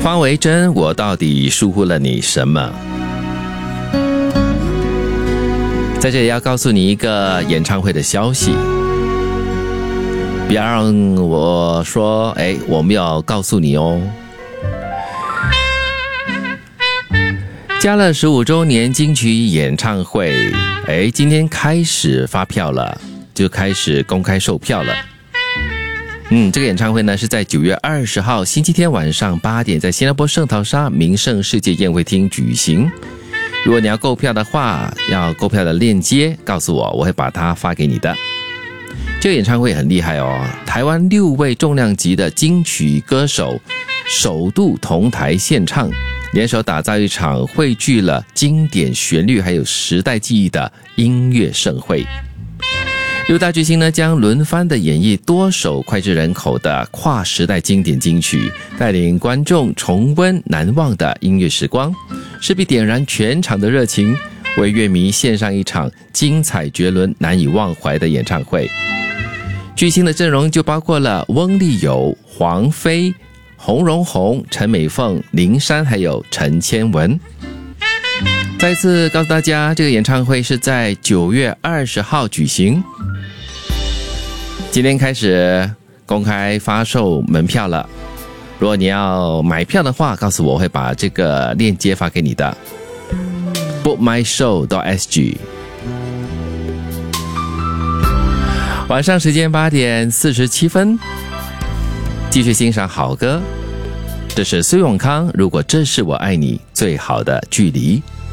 方维珍，我到底疏忽了你什么？在这里要告诉你一个演唱会的消息，不要让我说我没有告诉你哦。嘉乐15周年金曲演唱会，今天开始发票了，就开始公开售票了。这个演唱会呢是在9月20号星期天晚上8点，在新加坡圣淘沙名胜世界宴会厅举行。如果你要购票的话，要购票的链接告诉我，我会把它发给你的。这个演唱会很厉害哦，台湾6位重量级的金曲歌手首度同台献唱，联手打造一场汇聚了经典旋律还有时代记忆的音乐盛会。6大巨星呢将轮番的演绎多首脍炙人口的跨时代经典金曲，带领观众重温难忘的音乐时光，势必点燃全场的热情，为乐迷献上一场精彩绝伦难以忘怀的演唱会。巨星的阵容就包括了翁立友、黄飞、洪荣宏、陈美凤、林珊还有陈千文。再次告诉大家，这个演唱会是在9月20号举行。今天开始公开发售门票了，如果你要买票的话，告诉我，会把这个链接发给你的。bookmyshow.sg。 晚上时间8点47分，继续欣赏好歌。这是苏永康，如果这是我爱你最好的距离。